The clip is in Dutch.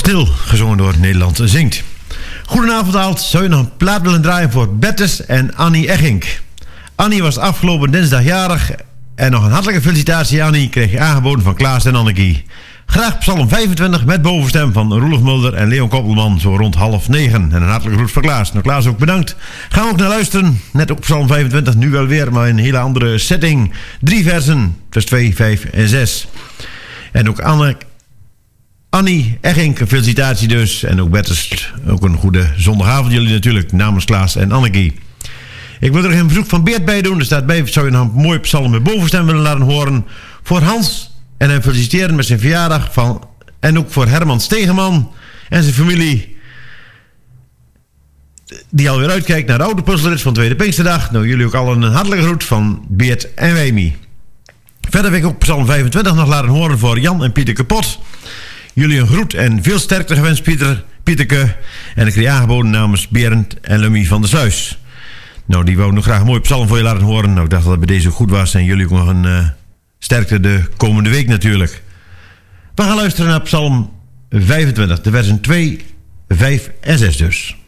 Stil, gezongen door Nederland Zingt. Goedenavond Alt, zou je nog een plaat willen draaien voor Bertus en Annie Eggink? Annie was afgelopen dinsdag jarig en nog een hartelijke felicitatie Annie kreeg je aangeboden van Klaas en Annekie. Graag Psalm 25 met bovenstem van Roelof Mulder en Leon Koppelman zo rond 8:30. En een hartelijke groet voor Klaas. Nou Klaas ook bedankt. Gaan we ook naar luisteren. Net ook Psalm 25, nu wel weer, maar in een hele andere setting. 3 versen, vers 2, 5 en 6. En ook Annie Eggink, een felicitatie dus. En ook Bertus, ook een goede zondagavond jullie natuurlijk, namens Klaas en Annekie. Ik wil er een verzoek van Beert bij doen. Er staat bij, zou je nog een mooie psalm met bovenstem willen laten horen. Voor Hans en hem feliciteren met zijn verjaardag. En ook voor Herman Stegeman en zijn familie. Die alweer uitkijkt naar de autopuzzelrit van Tweede Pinksterdag. Nou, jullie ook al een hartelijke groet van Beert en Wemi. Verder wil ik ook psalm 25 nog laten horen voor Jan en Pieter Kapot. Jullie een groet en veel sterkte gewenst Pieterke. En ik kreeg aangeboden namens Berend en Lummy van der Sluis. Nou, die wou nog graag een mooie psalm voor je laten horen. Nou, ik dacht dat het bij deze goed was. En jullie ook nog een sterkte de komende week natuurlijk. We gaan luisteren naar psalm 25. De versen 2, 5 en 6 dus.